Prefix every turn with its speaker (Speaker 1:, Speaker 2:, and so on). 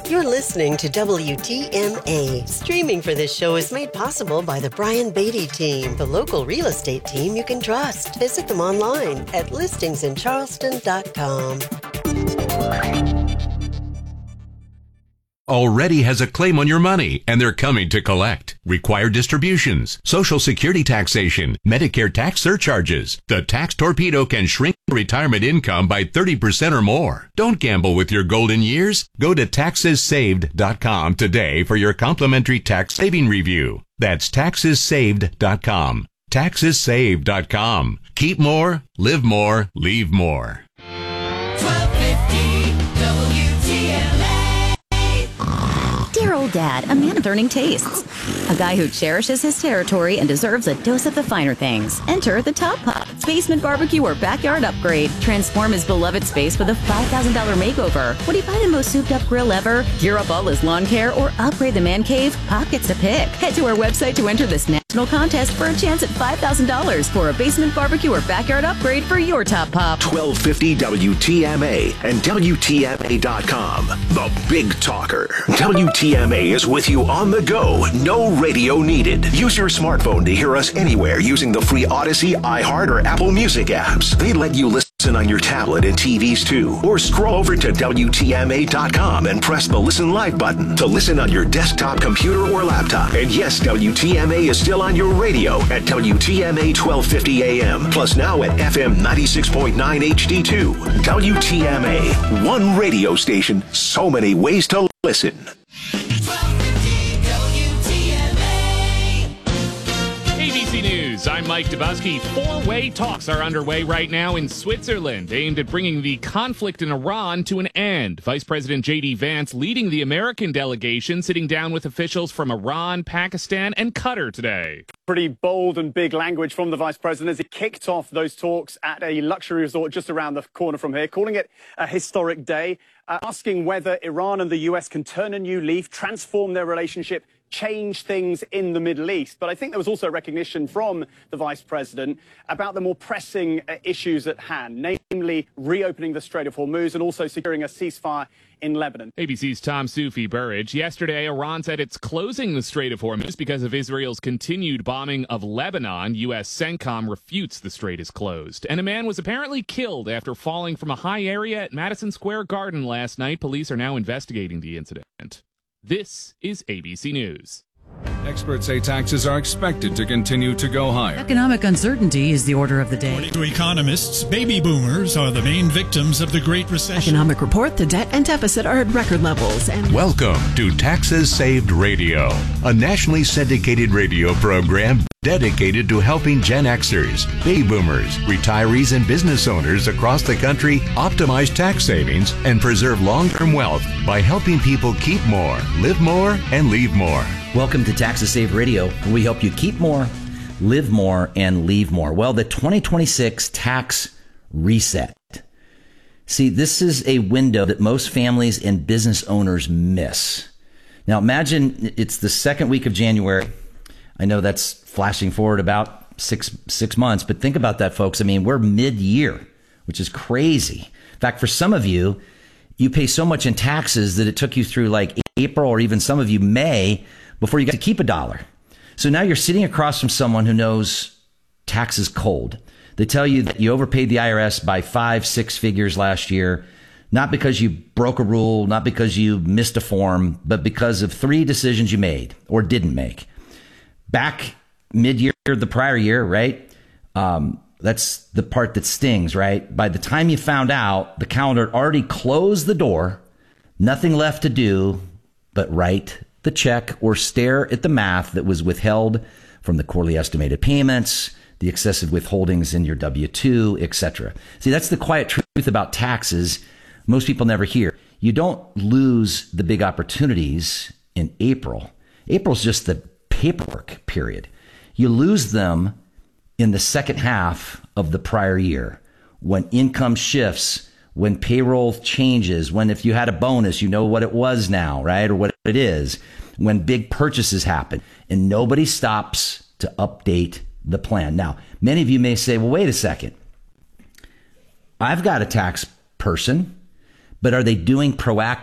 Speaker 1: You're listening to WTMA. Streaming for this show is made possible by the Brian Beatty team, the local real estate team you can trust. Visit them online at listingsincharleston.com.
Speaker 2: Already has a claim on your money, and they're coming to collect. Required distributions, Social Security taxation, Medicare tax surcharges. The Tax Torpedo can shrink retirement income by 30% or more. Don't gamble with your golden years. Go to taxessaved.com today for your complimentary tax saving review. That's taxessaved.com. Taxessaved.com. Keep more, live more, leave more.
Speaker 3: 1250 WTMA.
Speaker 4: Dear old dad, a man of learning tastes. A guy who cherishes his territory and deserves a dose of the finer things. Enter the Top Pop basement barbecue or backyard upgrade. Transform his beloved space with a $5,000 makeover. Would he buy the most souped up grill ever, gear up all his lawn care, or upgrade the man cave? Pop gets to pick. Head to our website to enter this national contest for a chance at $5,000 for a basement barbecue or backyard upgrade for your Top Pop.
Speaker 5: 1250 WTMA and WTMA.com. The Big Talker. WTMA is with you on the go. No radio needed. Use your smartphone to hear us anywhere using the free Odyssey, iHeart, or Apple Music apps. They let you listen on your tablet and TVs too. Or scroll over to WTMA.com and press the Listen Live button to listen on your desktop, computer, or laptop. And yes, WTMA is still on your radio at WTMA 1250 AM. Plus now at FM 96.9 HD2. WTMA. One radio station, so many ways to listen.
Speaker 6: ABC News, I'm Mike Dubowski. Four-way talks are underway right now in Switzerland, aimed at bringing the conflict in Iran to an end. Vice President J.D. Vance leading the American delegation, sitting down with officials from Iran, Pakistan, and Qatar today.
Speaker 7: Pretty bold and big language from the Vice President as he kicked off those talks at a luxury resort just around the corner from here, calling it a historic day, asking whether Iran and the US can turn a new leaf, transform their relationship, change things in the Middle East. But I think there was also recognition from the Vice President about the more pressing issues at hand, namely reopening the Strait of Hormuz and also securing a ceasefire in Lebanon.
Speaker 6: ABC's Tom Soufi-Burridge. Yesterday, Iran said it's closing the Strait of Hormuz because of Israel's continued bombing of Lebanon. U.S. CENTCOM refutes the strait is closed. And a man was apparently killed after falling from a high area at Madison Square Garden last night. Police are now investigating the incident. This is ABC News.
Speaker 8: Experts say taxes are expected to continue to go higher.
Speaker 9: Economic uncertainty is the order of the day.
Speaker 10: According to economists, baby boomers are the main victims of the Great Recession.
Speaker 9: Economic report, the debt and deficit are at record levels. And
Speaker 2: Welcome to Taxes Saved Radio, a nationally syndicated radio program dedicated to helping Gen Xers, baby boomers, retirees, and business owners across the country optimize tax savings and preserve long-term wealth by helping people keep more, live more, and leave more.
Speaker 11: Welcome to Taxes Saved Radio, where we help you keep more, live more, and leave more. Well, the 2026 tax reset. See, this is a window that most families and business owners miss. Now, imagine it's the second week of January. I know that's flashing forward about six months, but think about that, folks. I mean, we're mid-year, which is crazy. In fact, for some of you, you pay so much in taxes that it took you through like April or even some of you May before you got to keep $1. So now you're sitting across from someone who knows tax is cold. They tell you that you overpaid the IRS by 5-6 figures last year, not because you broke a rule, not because you missed a form, but because of 3 decisions you made or didn't make. Back mid-year, the prior year, right? That's the part that stings, right? By the time you found out, the calendar already closed the door, nothing left to do but write the check or stare at the math that was withheld from the quarterly estimated payments, the excessive withholdings in your W-2, etc. See, that's the quiet truth about taxes most people never hear. You don't lose the big opportunities in April. April's just the paperwork period. You lose them in the second half of the prior year when income shifts, when payroll changes, when if you had a bonus, you know what it was now, right? Or what it is, when big purchases happen and nobody stops to update the plan. Now, many of you may say, well, wait a second. I've got a tax person, but are they doing proactive